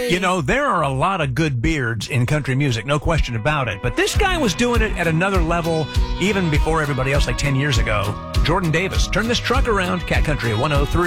You know, there are a lot of good beards in country music, no question about it. But this guy was doing it at another level even before everybody else, like 10 years ago. Jordan Davis, turn this truck around. Cat Country at 103.